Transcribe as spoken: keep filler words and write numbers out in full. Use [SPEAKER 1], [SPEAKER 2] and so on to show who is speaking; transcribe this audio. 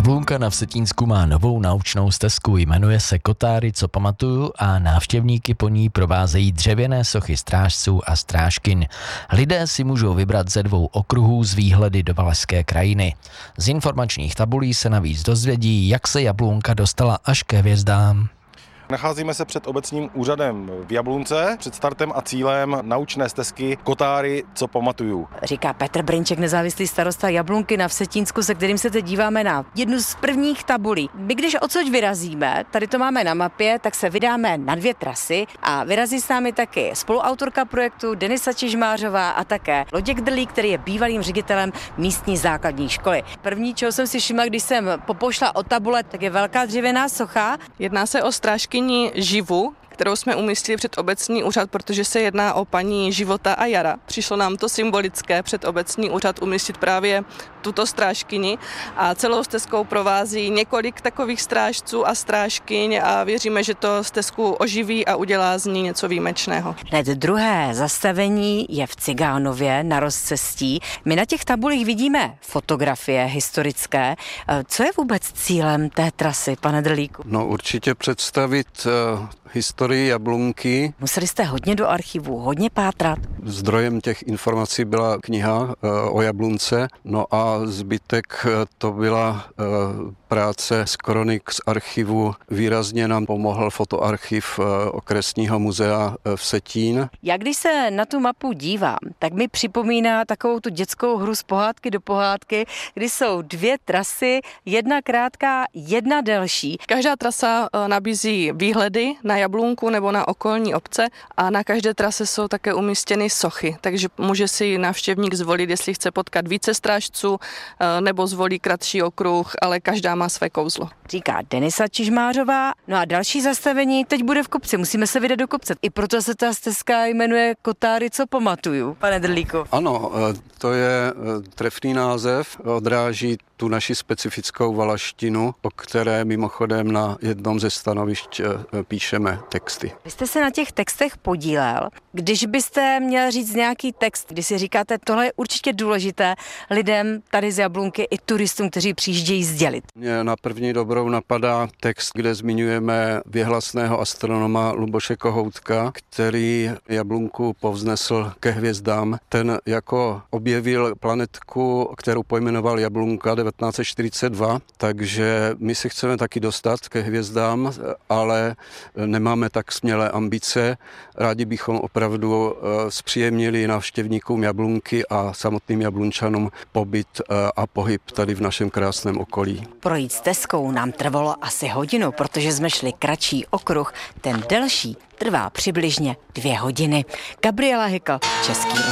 [SPEAKER 1] Jablunka na Vsetínsku má novou naučnou stezku, jmenuje se Kotáry, co pamatuju, a návštěvníky po ní provázejí dřevěné sochy strážců a strážkyň. Lidé si můžou vybrat ze dvou okruhů z výhledy do Valašské krajiny. Z informačních tabulí se navíc dozvědí, jak se Jablunka dostala až ke hvězdám.
[SPEAKER 2] Nacházíme se před obecním úřadem v Jablunce, před startem a cílem naučné stezky Kotáry, co pamatuju.
[SPEAKER 3] Říká Petr Brynček, nezávislý starosta Jablunky na Vsetínsku, se kterým se teď díváme na jednu z prvních tabulí. My když odsud vyrazíme, tady to máme na mapě, tak se vydáme na dvě trasy a vyrazí s námi taky spoluautorka projektu Denisa Čižmářová a také Luděk Drlík, který je bývalým ředitelem místní základní školy. První, čeho jsem si všimla, když jsem popošla od tabule, tak je velká dřevěná socha.
[SPEAKER 4] Jedná se o strážkyni Živu, kterou jsme umístili před obecní úřad, protože se jedná o paní Života a Jara. Přišlo nám to symbolické před obecní úřad umístit právě tuto strážkyni a celou stezkou provází několik takových strážců a strážkyň a věříme, že to stezku oživí a udělá z ní něco výjimečného.
[SPEAKER 3] Hned druhé zastavení je v Cigánově na rozcestí. My na těch tabulích vidíme fotografie historické. Co je vůbec cílem té trasy, pane Drlíku?
[SPEAKER 5] No určitě představit uh, historii Jablunky.
[SPEAKER 3] Museli jste hodně do archivu, hodně pátrat.
[SPEAKER 5] Zdrojem těch informací byla kniha uh, o Jablunce, no a zbytek uh, to byla uh, práce z kronik z archivu. Výrazně nám pomohl fotoarchiv uh, okresního muzea uh, Vsetín.
[SPEAKER 3] Já když se na tu mapu dívám, tak mi připomíná takovou tu dětskou hru z pohádky do pohádky, kdy jsou dvě trasy, jedna krátká, jedna delší.
[SPEAKER 4] Každá trasa uh, nabízí výhledy na Jablunku nebo na okolní obce a na každé trase jsou také umístěny sochy, takže může si návštěvník zvolit, jestli chce potkat více strážců nebo zvolí kratší okruh, ale každá má své kouzlo.
[SPEAKER 3] Říká Denisa Čižmářová. No a další zastavení teď bude v kopci, musíme se vydat do kopce. I proto se ta stezka jmenuje Kotáry, co pamatuju, pane Drlíku.
[SPEAKER 5] Ano, to je trefný název, odráží tu naši specifickou valaštinu, o které mimochodem na jednom ze stanovišť píšeme texty.
[SPEAKER 3] Vy jste se na těch textech podílel. Když byste měl říct nějaký text, kdy si říkáte, tohle je určitě důležité lidem tady z Jablunky i turistům, kteří přijíždějí, sdělit.
[SPEAKER 5] Mně na první dobrou napadá text, kde zmiňujeme věhlasného astronoma Luboše Kohoutka, který Jablunku povznesl ke hvězdám. Ten jako objevil planetku, kterou pojmenoval Jablunka devatenáct set čtyřicet dva, takže my si chceme taky dostat ke hvězdám, ale nemáme tak smělé ambice. Rádi bychom opravdu zpříjemnili návštěvníkům Jablunky a samotným Jablunčanům pobyt a pohyb tady v našem krásném okolí.
[SPEAKER 3] Projít stezkou nám trvalo asi hodinu, protože jsme šli kratší okruh, ten delší trvá přibližně dvě hodiny. Gabriela Hykl, Český rozhlas.